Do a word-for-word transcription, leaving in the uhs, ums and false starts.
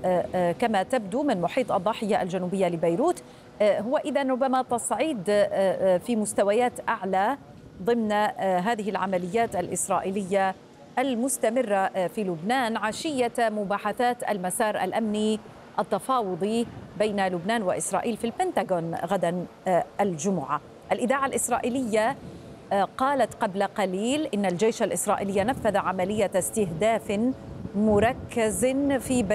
كما تبدو من محيط الضاحية الجنوبية لبيروت. هو إذن ربما تصعيد في مستويات أعلى ضمن هذه العمليات الإسرائيلية المستمرة في لبنان عشية مباحثات المسار الأمني التفاوضي بين لبنان وإسرائيل في البنتاغون غدا الجمعة. الإذاعة الإسرائيلية قالت قبل قليل إن الجيش الإسرائيلي نفذ عملية استهداف مركز في